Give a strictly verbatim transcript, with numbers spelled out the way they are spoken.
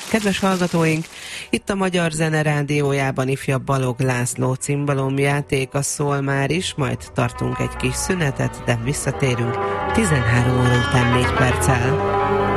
Kedves hallgatóink, itt a Magyar Zene Rádiójában ifjabb Balogh László cimbalomjátéka szól már is, majd tartunk egy kis szünetet, de visszatérünk tizenhárom óra után négy perccel.